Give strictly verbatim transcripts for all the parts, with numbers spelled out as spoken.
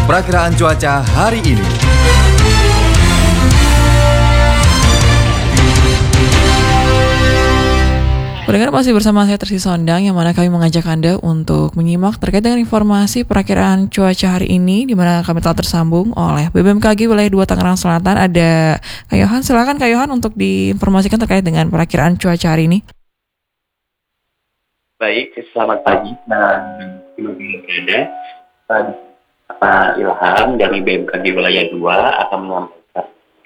Perakiraan cuaca hari ini. Pendengar masih bersama saya Tersi Sondang, yang mana kami mengajak Anda untuk menyimak terkait dengan informasi perakiraan cuaca hari ini, di mana kami telah tersambung oleh B B M K G Wilayah dua Tangerang Selatan. Ada Kak Yohan, silakan Kak Yohan untuk diinformasikan terkait dengan perakiraan cuaca hari ini. Baik, selamat pagi. Nah, di berada Pak Ilham dari B M K G Wilayah dua akan menyampaikan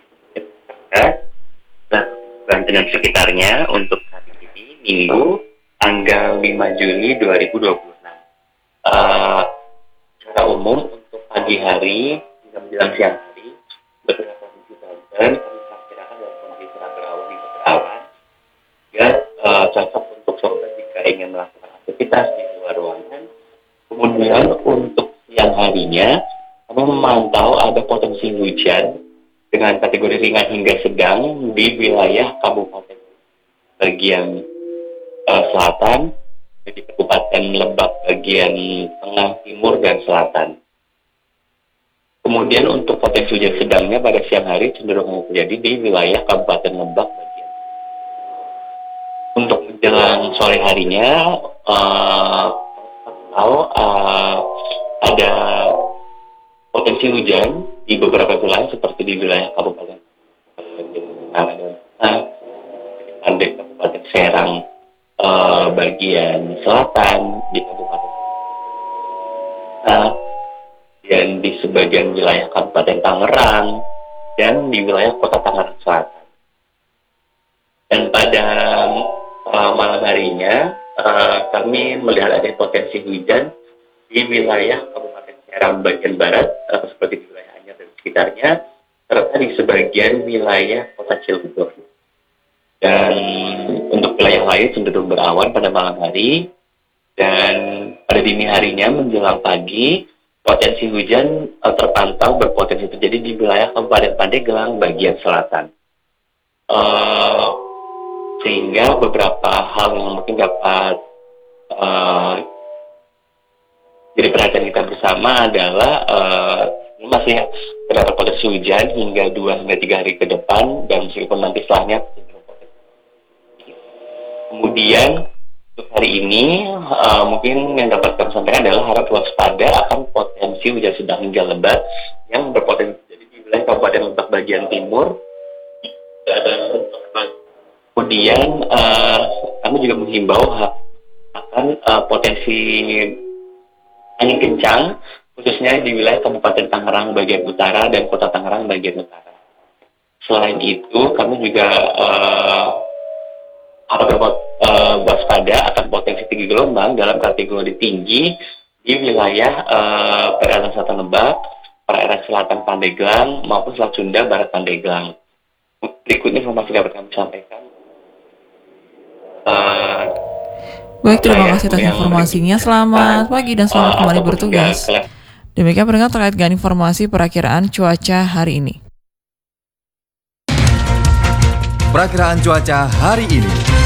dan dengan sekitarnya untuk Minggu, tanggal lima Juni dua ribu dua puluh enam. Uh, secara umum untuk pagi hari hingga menjelang siang hari, beberapa kondisi Banten kami perkirakan dalam kondisi cerah berawan di berawan, ya uh, cocok untuk sobat jika ingin melakukan aktivitas di luar ruangan. Kemudian untuk siang harinya, kami memantau ada potensi hujan dengan kategori ringan hingga sedang di wilayah Kabupaten bagian Uh, selatan, jadi Kabupaten Lebak bagian tengah, timur, dan selatan. Kemudian untuk potensi hujan sedangnya pada siang hari cenderung terjadi di wilayah Kabupaten Lebak bagian. Untuk menjelang sore harinya, uh, uh, ada potensi hujan di beberapa wilayah seperti di wilayah Kabupaten Pandai, Kabupaten Serang, Uh, bagian selatan di Kabupaten nah, dan di sebagian wilayah Kabupaten Tangerang dan di wilayah Kota Tangerang Selatan. Dan pada uh, malam harinya uh, kami melihat ada potensi hujan di wilayah Kabupaten Serang bagian barat uh, seperti di wilayah Anyar dan sekitarnya, serta di sebagian wilayah Kota Cilegon. Dan untuk wilayah lain cenderung berawan pada malam hari, dan pada dini harinya menjelang pagi potensi hujan uh, terpantau berpotensi terjadi di wilayah Kabupaten Pandeglang bagian selatan. Uh, sehingga beberapa hal yang mungkin dapat uh, jadi perhatian kita bersama adalah uh, masih terdapat potensi hujan hingga dua hingga tiga hari ke depan, dan meskipun nanti setelahnya. Kemudian untuk hari ini uh, mungkin yang dapat kami sampaikan adalah harap waspada akan potensi hujan sedang hingga lebat yang berpotensi terjadi di wilayah Kabupaten Lebak bagian timur. Kemudian uh, kami juga menghimbau akan uh, potensi angin kencang khususnya di wilayah Kabupaten Tangerang bagian utara dan Kota Tangerang bagian utara. Selain itu kami juga uh, harap uh, waspada akan potensi tinggi gelombang dalam kategori tinggi di wilayah uh, perairan selatan Lebak, perairan selatan Pandeglang, maupun Selat Sunda Barat Pandeglang. Berikutnya informasi dapat kami sampaikan. Uh, Baik, terima kasih atas informasinya. Selamat pagi dan selamat uh, kembali bertugas. Demikian pendengar terkait dengan informasi perakiraan cuaca hari ini. Perakiraan cuaca hari ini.